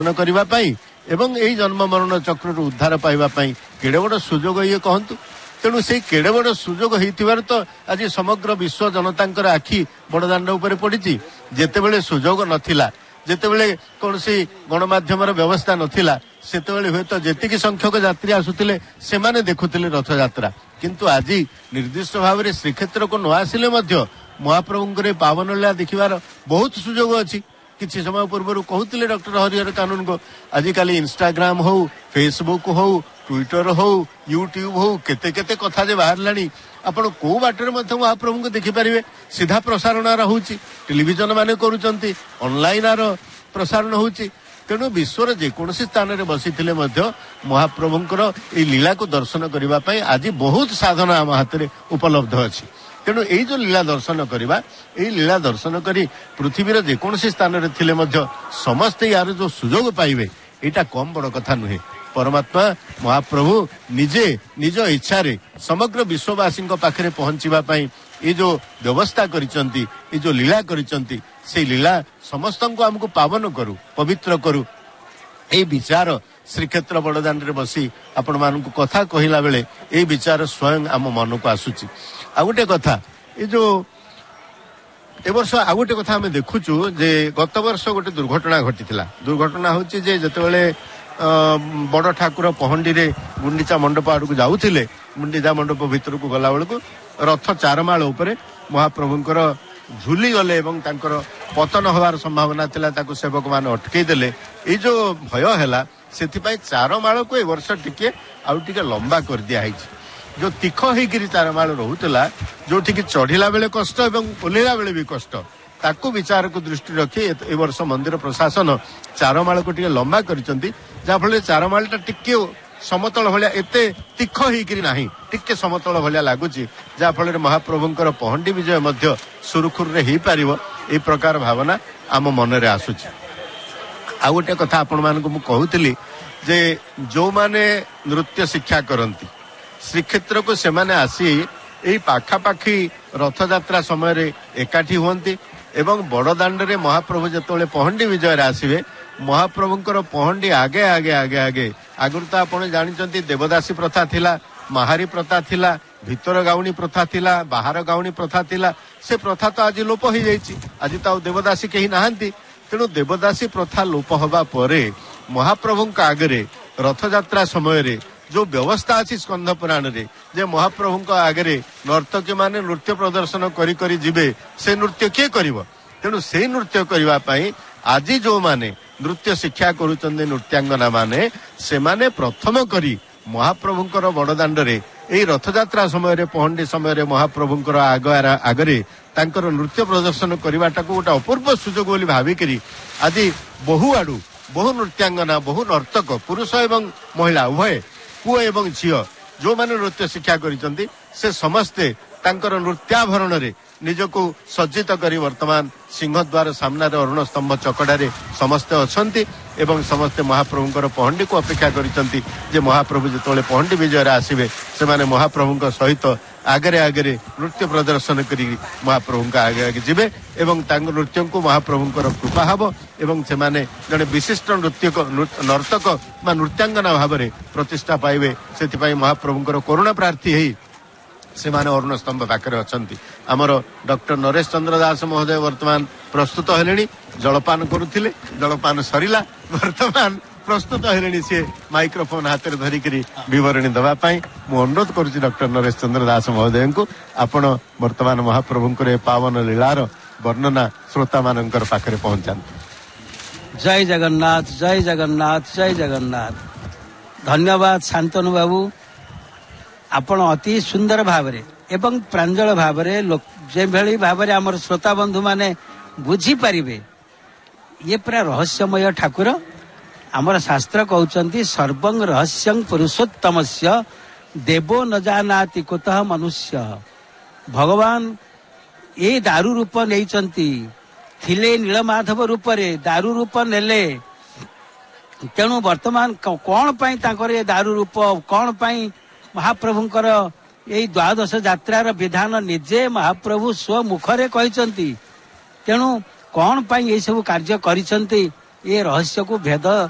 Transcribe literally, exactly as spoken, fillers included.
କରିବା ପାଇଁ ଏବଂ ଏହି ଜନ୍ମ ମରଣ ଚକ୍ରରୁ ଉଦ୍ଧାର ପାଇବା ପାଇଁ କେଡ଼େ ବଡ଼ ସୁଯୋଗ ଇଏ କହନ୍ତୁ। ତେଣୁ ସେଇ କେଡ଼େ ବଡ଼ ସୁଯୋଗ ହେଇଥିବାର ତ ଆଜି ସମଗ୍ର ବିଶ୍ୱ ଜନତାଙ୍କର ଆଖି ବଡ଼ଦାଣ୍ଡ ଉପରେ ପଡ଼ିଛି। ଯେତେବେଳେ ସୁଯୋଗ ନଥିଲା, ଯେତେବେଳେ କୌଣସି ଗଣମାଧ୍ୟମର ବ୍ୟବସ୍ଥା ନଥିଲା, ସେତେବେଳେ ହୁଏତ ଯେତିକି ସଂଖ୍ୟକ ଯାତ୍ରୀ ଆସୁଥିଲେ ସେମାନେ ଦେଖୁଥିଲେ ରଥଯାତ୍ରା। କିନ୍ତୁ ଆଜି ନିର୍ଦ୍ଦିଷ୍ଟ ଭାବରେ ଶ୍ରୀକ୍ଷେତ୍ରକୁ ନ ଆସିଲେ ମଧ୍ୟ ମହାପ୍ରଭୁଙ୍କର ପାବନ ଲୀଳା ଦେଖିବାର ବହୁତ ସୁଯୋଗ ଅଛି। କିଛି ସମୟ ପୂର୍ବରୁ କହୁଥିଲେ ଡକ୍ଟର ହରିହର କାନୁନଗୋ, ଆଜିକାଲି ଇନଷ୍ଟାଗ୍ରାମ ହଉ, ଫେସବୁକ୍ ହଉ, ଟ୍ୱିଟର ହଉ, ୟୁଟ୍ୟୁବ ହଉ, କେତେ କେତେ କଥା ଯେ ବାହାରିଲାଣି। ଆପଣ କୋଉ ବାଟରେ ମଧ୍ୟ ମହାପ୍ରଭୁଙ୍କୁ ଦେଖିପାରିବେ। ସିଧା ପ୍ରସାରଣ ହେଉଛି, ଟେଲିଭିଜନ ମାନେ କରୁଛନ୍ତି, ଅନଲାଇନ ଆର ପ୍ରସାରଣ ହେଉଛି। ତେଣୁ ବିଶ୍ୱର ଯେକୌଣସି ସ୍ଥାନରେ ବସିଥିଲେ ମଧ୍ୟ ମହାପ୍ରଭୁଙ୍କର ଏହି ଲୀଳାକୁ ଦର୍ଶନ କରିବା ପାଇଁ ଆଜି ବହୁତ ସାଧନ ଆମ ହାତରେ ଉପଲବ୍ଧ ଅଛି। ତେଣୁ ଏଇ ଯୋଉ ଲୀଳା ଦର୍ଶନ କରିବା, ଏଇ ଲୀଳା ଦର୍ଶନ କରି ପୃଥିବୀର ଯେକୌଣସି ସ୍ଥାନରେ ଥିଲେ ମଧ୍ୟ ସମସ୍ତେ ୟାର ଯୋଉ ସୁଯୋଗ ପାଇବେ, ଏଇଟା କମ ବଡ଼ କଥା ନୁହେଁ। ପରମାତ୍ମା ମହାପ୍ରଭୁ ନିଜେ ନିଜ ଇଚ୍ଛାରେ ସମଗ୍ର ବିଶ୍ୱବାସୀଙ୍କ ପାଖରେ ପହଞ୍ଚିବା ପାଇଁ ଏଇ ଯୋଉ ବ୍ୟବସ୍ଥା କରିଛନ୍ତି, ଏଇ ଯୋଉ ଲୀଳା କରିଛନ୍ତି, ସେଇ ଲୀଳା ସମସ୍ତଙ୍କୁ ଆମକୁ ପାବନ କରୁ, ପବିତ୍ର କରୁ। ଏଇ ବିଚାର ଶ୍ରୀକ୍ଷେତ୍ର ବଡ଼ଦାଣ୍ଡରେ ବସି ଆପଣମାନଙ୍କୁ କଥା କହିଲା ବେଳେ ଏଇ ବିଚାର ସ୍ୱୟଂ ଆମ ମନକୁ ଆସୁଛି। ଆଉ ଗୋଟେ କଥା, ଏ ଯୋଉ ଏ ବର୍ଷ ଆଉ ଗୋଟେ କଥା ଆମେ ଦେଖୁଛୁ ଯେ ଗତ ବର୍ଷ ଗୋଟେ ଦୁର୍ଘଟଣା ଘଟିଥିଲା। ଦୁର୍ଘଟଣା ହେଉଛି ଯେ ଯେତେବେଳେ ବଡ଼ ଠାକୁର ପହଣ୍ଡିରେ ଗୁଣ୍ଡିଚା ମଣ୍ଡପ ଆଡ଼କୁ ଯାଉଥିଲେ, ଗୁଣ୍ଡିଚା ମଣ୍ଡପ ଭିତରକୁ ଗଲା ବେଳକୁ ରଥ ଚାରମାଳ ଉପରେ ମହାପ୍ରଭୁଙ୍କର ଝୁଲି ଗଲେ ଏବଂ ତାଙ୍କର ପତନ ହେବାର ସମ୍ଭାବନା ଥିଲା। ତାକୁ ସେବକମାନେ ଅଟକେଇ ଦେଲେ। ଏଇ ଯୋଉ ଭୟ ହେଲା, ସେଥିପାଇଁ ଚାରମାଳକୁ ଏ ବର୍ଷ ଟିକେ ଆଉ ଟିକେ ଲମ୍ବା କରିଦିଆ ହେଇଛି। ଯୋଉ ତୀଖ ହେଇକିରି ଚାରମାଳ ରହୁଥିଲା, ଯୋଉଠିକି ଚଢିଲା ବେଳେ କଷ୍ଟ ଏବଂ ଓହ୍ଲେଇଲା ବେଳେ ବି କଷ୍ଟ, ତାକୁ ବିଚାରକୁ ଦୃଷ୍ଟି ରଖି ଏ ବର୍ଷ ମନ୍ଦିର ପ୍ରଶାସନ ଚାରମାଳକୁ ଟିକେ ଲମ୍ବା କରିଛନ୍ତି। ଯାହାଫଳରେ ଚାରମାଳଟା ଟିକେ ସମତଳ ଭଳିଆ, ଏତେ ତୀଖ ହେଇକିରି ନାହିଁ, ଟିକେ ସମତଳ ଭଳିଆ ଲାଗୁଛି। ଯାହାଫଳରେ ମହାପ୍ରଭୁଙ୍କର ପହଣ୍ଡି ବିଜୟ ମଧ୍ୟ ସୁରୁଖୁରୁରେ ହେଇପାରିବ, ଏଇ ପ୍ରକାର ଭାବନା ଆମ ମନରେ ଆସୁଛି। ଆଉ ଗୋଟେ କଥା ଆପଣମାନଙ୍କୁ ମୁଁ କହୁଥିଲି ଯେ ଯୋଉମାନେ ନୃତ୍ୟ ଶିକ୍ଷା କରନ୍ତି ଶ୍ରୀକ୍ଷେତ୍ରକୁ, ସେମାନେ ଆସି ଏଇ ପାଖାପାଖି ରଥଯାତ୍ରା ସମୟରେ ଏକାଠି ହୁଅନ୍ତି ଏବଂ ବଡ଼ଦାଣ୍ଡରେ ମହାପ୍ରଭୁ ଯେତେବେଳେ ପହଣ୍ଡି ବିଜୟରେ ଆସିବେ, ମହାପ୍ରଭୁଙ୍କର ପହଣ୍ଡି ଆଗେ ଆଗେ ଆଗେ ଆଗେ ଆଗରୁ ତ ଆପଣ ଜାଣିଛନ୍ତି ଦେବଦାସୀ ପ୍ରଥା ଥିଲା, ମାହାରୀ ପ୍ରଥା ଥିଲା, ଭିତର ଗାଉଣୀ ପ୍ରଥା ଥିଲା, ବାହାର ଗାଉଣୀ ପ୍ରଥା ଥିଲା। ସେ ପ୍ରଥା ତ ଆଜି ଲୋପ ହେଇଯାଇଛି। ଆଜି ତ ଆଉ ଦେବଦାସୀ କେହି ନାହାନ୍ତି। ତେଣୁ ଦେବଦାସୀ ପ୍ରଥା ଲୋପ ହେବା ପରେ ମହାପ୍ରଭୁଙ୍କ ଆଗରେ ରଥଯାତ୍ରା ସମୟରେ ଯୋଉ ବ୍ୟବସ୍ଥା ଅଛି ସ୍କନ୍ଧ ପୁରାଣରେ, ଯେ ମହାପ୍ରଭୁଙ୍କ ଆଗରେ ନର୍ତ୍ତକୀ ମାନେ ନୃତ୍ୟ ପ୍ରଦର୍ଶନ କରି କରି ଯିବେ, ସେ ନୃତ୍ୟ କିଏ କରିବ? ତେଣୁ ସେଇ ନୃତ୍ୟ କରିବା ପାଇଁ ଆଜି ଯୋଉମାନେ ନୃତ୍ୟ ଶିକ୍ଷା କରୁଛନ୍ତି ନୃତ୍ୟାଙ୍ଗନା ମାନେ, ସେମାନେ ପ୍ରଥମ କରି ମହାପ୍ରଭୁଙ୍କର ବଡ଼ଦାଣ୍ଡରେ ଏଇ ରଥଯାତ୍ରା ସମୟରେ ପହଣ୍ଡି ସମୟରେ ମହାପ୍ରଭୁଙ୍କର ଆଗ ଆଗରେ ତାଙ୍କର ନୃତ୍ୟ ପ୍ରଦର୍ଶନ କରିବାଟାକୁ ଗୋଟେ ଅପୂର୍ବ ସୁଯୋଗ ବୋଲି ଭାବିକିରି ଆଜି ବହୁ ଆଡୁ ବହୁ ନୃତ୍ୟାଙ୍ଗନା, ବହୁ ନର୍ତ୍ତକ, ପୁରୁଷ ଏବଂ ମହିଳା ଉଭୟ, ପୁଅ ଏବଂ ଝିଅ ଯୋଉମାନେ ନୃତ୍ୟ ଶିକ୍ଷା କରିଛନ୍ତି, ସେ ସମସ୍ତେ ତାଙ୍କର ନୃତ୍ୟାଭରଣରେ ନିଜକୁ ସଜ୍ଜିତ କରି ବର୍ତ୍ତମାନ ସିଂହଦ୍ୱାର ସାମ୍ନାରେ ଅରୁଣ ସ୍ତମ୍ଭ ଚକଡ଼ାରେ ସମସ୍ତେ ଅଛନ୍ତି ଏବଂ ସମସ୍ତେ ମହାପ୍ରଭୁଙ୍କର ପହଣ୍ଡିକୁ ଅପେକ୍ଷା କରିଛନ୍ତି ଯେ ମହାପ୍ରଭୁ ଯେତେବେଳେ ପହଣ୍ଡି ବିଜୟରେ ଆସିବେ, ସେମାନେ ମହାପ୍ରଭୁଙ୍କ ସହିତ ଆଗରେ ଆଗରେ ନୃତ୍ୟ ପ୍ରଦର୍ଶନ କରି ମହାପ୍ରଭୁଙ୍କ ଆଗେ ଆଗେ ଯିବେ ଏବଂ ତାଙ୍କ ନୃତ୍ୟକୁ ମହାପ୍ରଭୁଙ୍କର କୃପା ହେବ ଏବଂ ସେମାନେ ଜଣେ ବିଶିଷ୍ଟ ନୃତ୍ୟକ ନର୍ତ୍ତକ ବା ନୃତ୍ୟାଙ୍ଗନା ଭାବରେ ପ୍ରତିଷ୍ଠା ପାଇବେ। ସେଥିପାଇଁ ମହାପ୍ରଭୁଙ୍କର କରୁଣା ପ୍ରାର୍ଥୀ ହେଇ ସେମାନେ ଅରୁଣ ସ୍ତମ୍ଭ ପାଖରେ ଅଛନ୍ତି। ଆମର ଡକ୍ଟର ନରେଶ ଚନ୍ଦ୍ର ଦାସ ମହୋଦୟ ବର୍ତ୍ତମାନ ପ୍ରସ୍ତୁତ ହେଲେଣି, ଜଳପାନ କରୁଥିଲେ, ଜଳପାନ ସରିଲା, ବର୍ତ୍ତମାନ ପ୍ରସ୍ତୁତ ହେଲେଣି ସିଏ ମାଇକ୍ରୋଫୋନ ହାତରେ ଧରିକିରି ବିବରଣୀ ଦେବା ପାଇଁ। ମୁଁ ଅନୁରୋଧ କରୁଛି ଡକ୍ଟର ନରେଶ ଚନ୍ଦ୍ର ଦାସ ମହୋଦୟଙ୍କୁ, ଆପଣ ବର୍ତ୍ତମାନ ମହାପ୍ରଭୁଙ୍କର ଏ ପାବନ ଲୀଳାର ବର୍ଣ୍ଣନା ଶ୍ରୋତା ମାନଙ୍କର ପାଖରେ ପହଞ୍ଚାନ୍ତୁ। ଜୟ ଜଗନ୍ନାଥ, ଜୟ ଜଗନ୍ନାଥ, ଜୟ ଜଗନ୍ନାଥ। ଧନ୍ୟବାଦ ଶାନ୍ତନୁ ବାବୁ, ଆପଣ ଅତି ସୁନ୍ଦର ଭାବରେ ଏବଂ ପ୍ରାଞ୍ଜଳ ଭାବରେ ଯେଭଳି ଭାବରେ ଆମର ଶ୍ରୋତା ବନ୍ଧୁ ମାନେ ବୁଝିପାରିବେ, ଇଏ ପୁରା ରହସ୍ୟମୟ ଠାକୁର। ଆମର ଶାସ୍ତ୍ର କହୁଛନ୍ତି ସର୍ବଂ ରହସ୍ୟଂ ପୁରୁଷୋତ୍ତମସ୍ୟ ଦେବୋ ନ ଜାନାତି କୁତଃ ମନୁଷ୍ୟ। ଭଗବାନ ଏଇ ଦାରୁ ରୂପ ନେଇଛନ୍ତି, ଥିଲେ ନୀଳମାଧବ ରୂପରେ, ଦାରୁ ରୂପ ନେଲେ। ତେଣୁ ବର୍ତ୍ତମାନ କଣ ପାଇଁ ତାଙ୍କର ଏ ଦାରୁ ରୂପ, କଣ ପାଇଁ ମହାପ୍ରଭୁଙ୍କର ଏଇ ଦ୍ୱାଦଶ ଯାତ୍ରାର ବିଧାନ ନିଜେ ମହାପ୍ରଭୁ ସ୍ୱମୁଖରେ କହିଛନ୍ତି। ତେଣୁ କଣ ପାଇଁ ଏଇ ସବୁ କାର୍ଯ୍ୟ କରିଛନ୍ତି, ଏ ରହସ୍ୟକୁ ଭେଦ